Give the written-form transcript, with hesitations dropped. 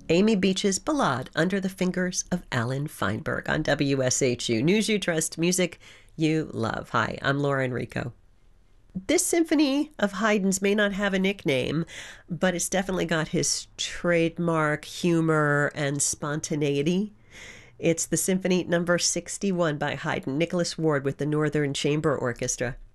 Amy Beach's Ballade Under the Fingers of Alan Feinberg on WSHU. News you trust, music you love. Hi, I'm Laura Enrico. This symphony of Haydn's may not have a nickname, but it's definitely got his trademark humor and spontaneity. It's the Symphony Number 61 by Haydn, Nicholas Ward with the Northern Chamber Orchestra.